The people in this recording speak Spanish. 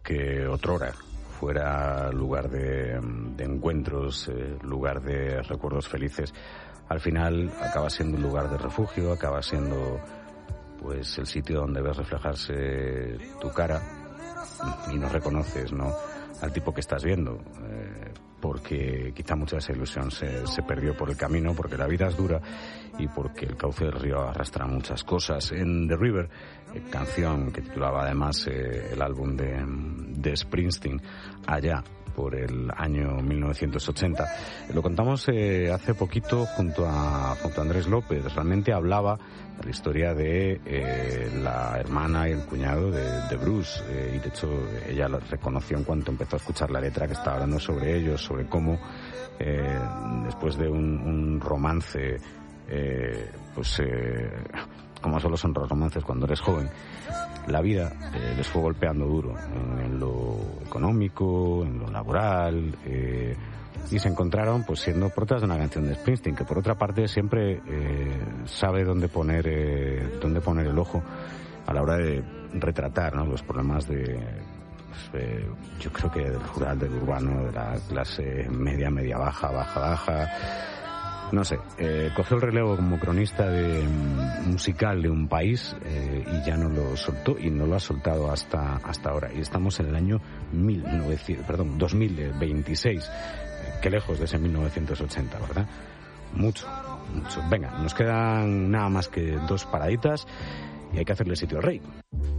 que otrora fuera lugar de encuentros, lugar de recuerdos felices, al final acaba siendo un lugar de refugio, acaba siendo pues el sitio donde ves reflejarse tu cara y no reconoces, ¿no?, al tipo que estás viendo, porque quizá mucha de esa ilusión se perdió por el camino, porque la vida es dura y porque el cauce del río arrastra muchas cosas. En The River, canción que titulaba además el álbum de Springsteen, allá por el año 1980. Lo contamos hace poquito junto a Andrés López. Realmente hablaba de la historia de la hermana y el cuñado de Bruce, y de hecho ella lo reconoció en cuanto empezó a escuchar la letra, que estaba hablando sobre ellos, sobre cómo después de un romance, como solo son los romances cuando eres joven, la vida les fue golpeando duro en lo económico, en lo laboral, y se encontraron pues siendo protas de una canción de Springsteen, que por otra parte siempre sabe dónde poner el ojo a la hora de retratar, ¿no?, los problemas yo creo que del rural, del urbano, de la clase media, media baja, baja, baja. No sé, cogió el relevo como cronista musical de un país, y ya no lo soltó, y no lo ha soltado hasta ahora. Y estamos en el año 2026. Qué lejos de ese 1980, ¿verdad? Mucho, mucho. Venga, nos quedan nada más que 2 paraditas y hay que hacerle sitio al rey.